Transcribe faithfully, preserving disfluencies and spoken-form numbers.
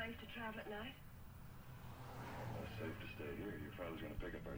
safe to travel at night? Well, it's safe to stay here. Your father's going to pick up our